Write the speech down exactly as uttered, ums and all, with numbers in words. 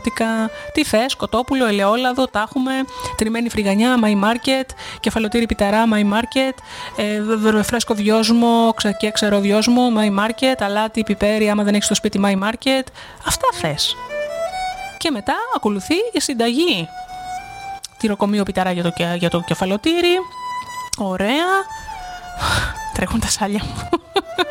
Τι θες, κοτόπουλο, ελαιόλαδο, τα έχουμε. Τριμμένη φρυγανιά, My Market. Κεφαλοτήρι πιταρά, My Market. Ε, φρέσκο δυόσμο και ξεροδυόσμο, My Market. Αλάτι, πιπέρι, άμα δεν έχεις στο σπίτι, My Market. Αυτά θες. Και μετά ακολουθεί η συνταγή. Τυροκομείο πιταρά για το, για το κεφαλοτήρι. Ωραία. Τρέχουν τα σάλια μου.